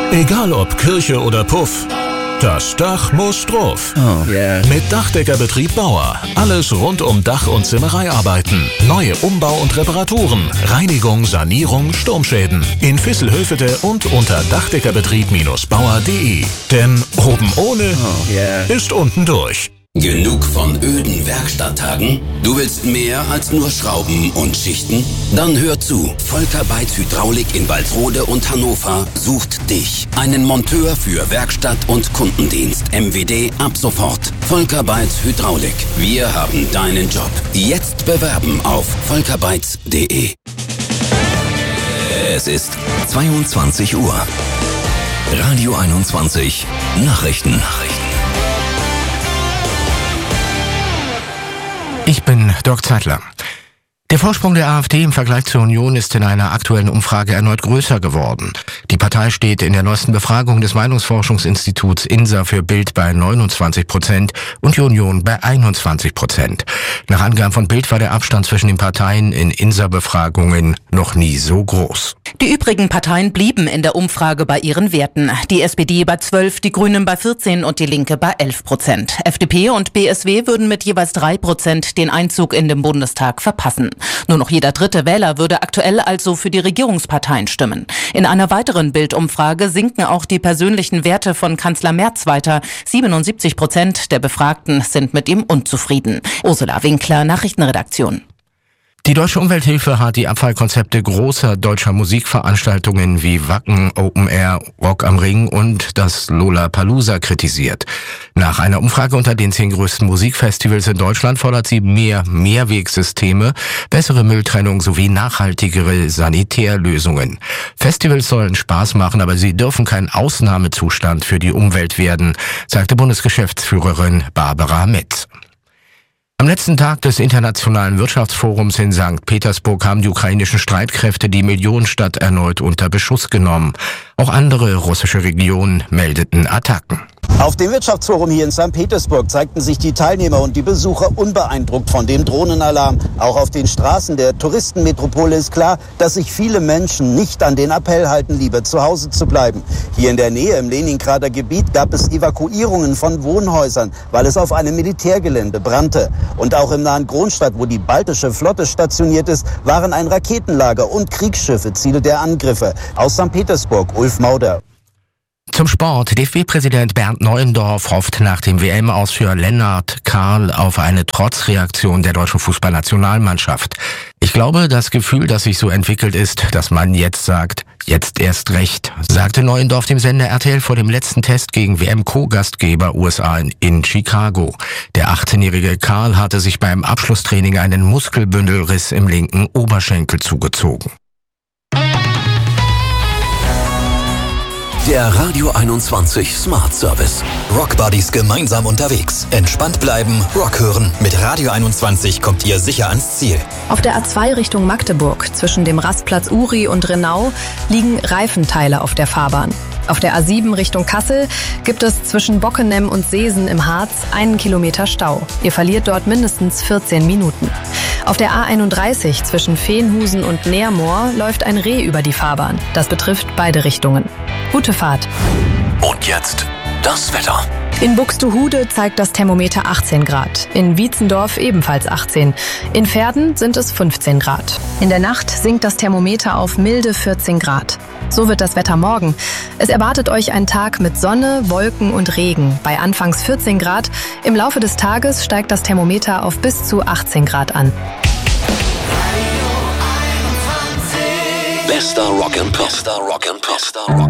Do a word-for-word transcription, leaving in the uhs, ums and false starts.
Egal ob Kirche oder Puff, das Dach muss drauf. Oh, yeah. Mit Dachdeckerbetrieb Bauer. Alles rund um Dach- und Zimmereiarbeiten. Neue Umbau- und Reparaturen. Reinigung, Sanierung, Sturmschäden. In Visselhövede und unter dachdeckerbetrieb Bindestrich bauer punkt de. Denn oben ohne Oh, yeah. ist unten durch. Genug von öden Werkstatttagen? Du willst mehr als nur Schrauben und Schichten? Dann hör zu. Volker Beitz Hydraulik in Walsrode und Hannover sucht dich. Einen Monteur für Werkstatt und Kundendienst. M W D ab sofort. Volker Beitz Hydraulik. Wir haben deinen Job. Jetzt bewerben auf volkerbeitz punkt de. Es ist zweiundzwanzig Uhr. Radio einundzwanzig. Nachrichten. Nachrichten. Ich bin Dirk Zeitler. Der Vorsprung der AfD im Vergleich zur Union ist in einer aktuellen Umfrage erneut größer geworden. Die Partei steht in der neuesten Befragung des Meinungsforschungsinstituts INSA für Bild bei neunundzwanzig Prozent und die Union bei einundzwanzig Prozent. Nach Angaben von Bild war der Abstand zwischen den Parteien in INSA-Befragungen noch nie so groß. Die übrigen Parteien blieben in der Umfrage bei ihren Werten. Die S P D bei zwölf, die Grünen bei vierzehn und die Linke bei elf Prozent. F D P und B S W würden mit jeweils drei Prozent den Einzug in den Bundestag verpassen. Nur noch jeder dritte Wähler würde aktuell also für die Regierungsparteien stimmen. In einer weiteren Bildumfrage sinken auch die persönlichen Werte von Kanzler Merz weiter. siebenundsiebzig Prozent der Befragten sind mit ihm unzufrieden. Ursula Winkler, Nachrichtenredaktion. Die Deutsche Umwelthilfe hat die Abfallkonzepte großer deutscher Musikveranstaltungen wie Wacken, Open Air, Rock am Ring und das Lollapalooza kritisiert. Nach einer Umfrage unter den zehn größten Musikfestivals in Deutschland fordert sie mehr Mehrwegsysteme, bessere Mülltrennung sowie nachhaltigere Sanitärlösungen. Festivals sollen Spaß machen, aber sie dürfen kein Ausnahmezustand für die Umwelt werden, sagte Bundesgeschäftsführerin Barbara Metz. Am letzten Tag des Internationalen Wirtschaftsforums in Sankt Petersburg haben die ukrainischen Streitkräfte die Millionenstadt erneut unter Beschuss genommen. Auch andere russische Regionen meldeten Attacken. Auf dem Wirtschaftsforum hier in Sankt Petersburg zeigten sich die Teilnehmer und die Besucher unbeeindruckt von dem Drohnenalarm. Auch auf den Straßen der Touristenmetropole ist klar, dass sich viele Menschen nicht an den Appell halten, lieber zu Hause zu bleiben. Hier in der Nähe im Leningrader Gebiet gab es Evakuierungen von Wohnhäusern, weil es auf einem Militärgelände brannte. Und auch im nahen Kronstadt, wo die baltische Flotte stationiert ist, waren ein Raketenlager und Kriegsschiffe Ziele der Angriffe. Aus Sankt Petersburg, Ulf Mauder. Zum Sport. D F B-Präsident Bernd Neuendorf hofft nach dem W M-Aus für Lennart Karl auf eine Trotzreaktion der deutschen Fußballnationalmannschaft. Ich glaube, das Gefühl, das sich so entwickelt ist, dass man jetzt sagt, jetzt erst recht, sagte Neuendorf dem Sender R T L vor dem letzten Test gegen W M-Co-Gastgeber U S A in, in Chicago. Der achtzehnjährige Karl hatte sich beim Abschlusstraining einen Muskelbündelriss im linken Oberschenkel zugezogen. Der Radio einundzwanzig Smart Service. Rock Buddies gemeinsam unterwegs. Entspannt bleiben, Rock hören. Mit Radio einundzwanzig kommt ihr sicher ans Ziel. Auf der A zwei Richtung Magdeburg, zwischen dem Rastplatz Uri und Renau, liegen Reifenteile auf der Fahrbahn. Auf der A sieben Richtung Kassel gibt es zwischen Bockenem und Seesen im Harz einen Kilometer Stau. Ihr verliert dort mindestens vierzehn Minuten. Auf der A einunddreißig zwischen Veenhusen und Neermoor läuft ein Reh über die Fahrbahn. Das betrifft beide Richtungen. Gute Fahrt. Und jetzt das Wetter. In Buxtehude zeigt das Thermometer achtzehn Grad, in Wietzendorf ebenfalls achtzehn, in Verden sind es fünfzehn Grad. In der Nacht sinkt das Thermometer auf milde vierzehn Grad. So wird das Wetter morgen. Es erwartet euch ein Tag mit Sonne, Wolken und Regen bei anfangs vierzehn Grad. Im Laufe des Tages steigt das Thermometer auf bis zu achtzehn Grad an. Bester Rock and Pop. Bester Rock and Pop.